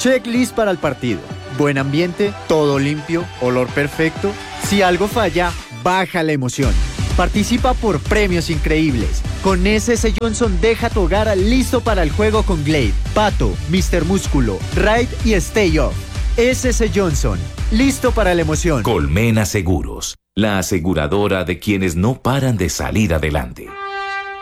Checklist para el partido. Buen ambiente, todo limpio, olor perfecto. Si algo falla, baja la emoción. Participa por premios increíbles. Con SS Johnson deja tu hogar listo para el juego con Glade, Pato, Mr. Músculo, Raid y Stay Off. SS Johnson, listo para la emoción. Colmena Seguros, la aseguradora de quienes no paran de salir adelante.